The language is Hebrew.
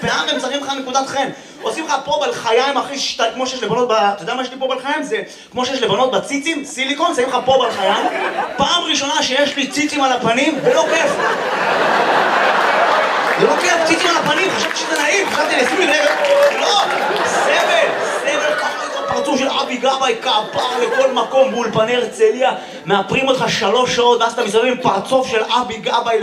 פאה והם צריכים לך נקודת חן. עושים לך פה בלחיים, אחי, כמו שיש לבנות אתה יודע מה יש לי פה בלחיים? זה כמו שיש לבנות בציצים, סיליקון, שמים לך פה בלחיים. פעם ראשונה שיש לי ציצים על הפנים, ולא כיף. זה לא כיף, ציצים על הפנים, חשבתי שזה נעים, חשבתי לשים לי רגע. לא, סבל, ככה את הפרצוף של אבי גבאי, כפר לכל מקום באולפני הרצליה, מאפרים אותך 3 שעות, ואז אתה מסתובב עם פרצוף של אבי גבאי